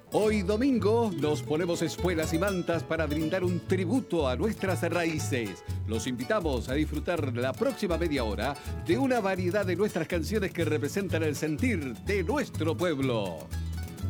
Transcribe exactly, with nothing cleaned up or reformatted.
Hoy domingo nos ponemos espuelas y mantas para brindar un tributo a nuestras raíces. Los invitamos a disfrutar la próxima media hora de una variedad de nuestras canciones que representan el sentir de nuestro pueblo.